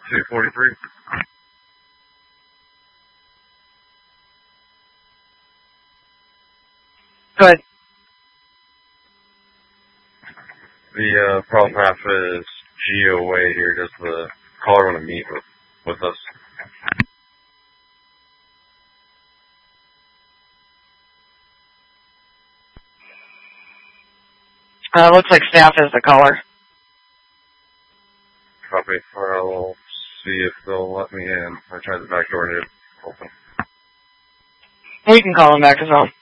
243. Go ahead. The problem half is GOA here. Does the caller want to meet with us? Looks like staff is the caller. Copy. I'll see if they'll let me in. I tried the back door to open. We can call him back as well.